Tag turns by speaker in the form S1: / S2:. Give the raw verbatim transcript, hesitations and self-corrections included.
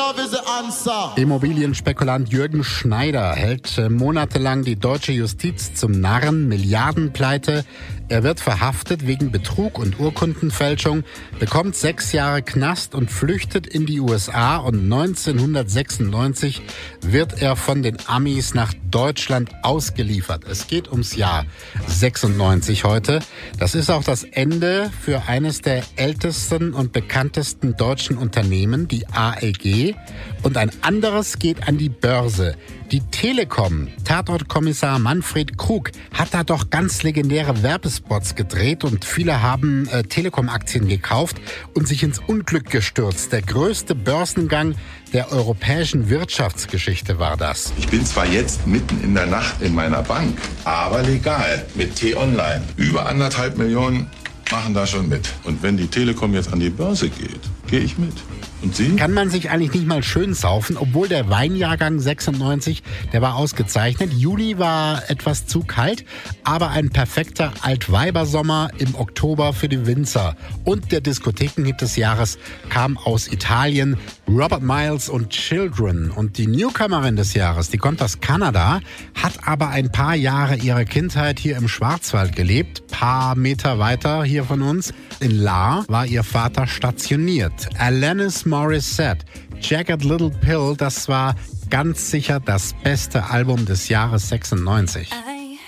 S1: love is the answer.
S2: Immobilienspekulant Jürgen Schneider hält äh, monatelang die deutsche Justiz zum Narren, Milliardenpleite. Er wird verhaftet wegen Betrug und Urkundenfälschung, bekommt sechs Jahre Knast und flüchtet in die U S A. Und neunzehnhundertsechsundneunzig wird er von den Amis nach Deutschland ausgeliefert. Es geht ums Jahr sechsundneunzig heute. Das ist auch das Ende für eines der ältesten und bekanntesten deutschen Unternehmen, die A E G. Und ein anderes geht an die Börse. Die Telekom, Tatortkommissar Manfred Krug, hat da doch ganz legendäre Werbespots gedreht und viele haben äh, Telekom-Aktien gekauft und sich ins Unglück gestürzt. Der größte Börsengang der europäischen Wirtschaftsgeschichte war das.
S3: Ich bin zwar jetzt mitten in der Nacht in meiner Bank, aber legal mit T-Online. Über anderthalb Millionen machen da schon mit. Und wenn die Telekom jetzt an die Börse geht, gehe ich mit. Und Sie?
S2: Kann man sich eigentlich nicht mal schön saufen, obwohl der Weinjahrgang sechsundneunzig, der war ausgezeichnet. Juli war etwas zu kalt, aber ein perfekter Altweibersommer im Oktober für die Winzer. Und der Diskothekenhit des Jahres kam aus Italien, Robert Miles und Children. Und die Newcomerin des Jahres, die kommt aus Kanada, hat aber ein paar Jahre ihrer Kindheit hier im Schwarzwald gelebt, paar Meter weiter hier von uns. In Lahr war ihr Vater stationiert. Alanis Morissette, Jagged Little Pill, das war ganz sicher das beste Album des Jahres sechsundneunzig.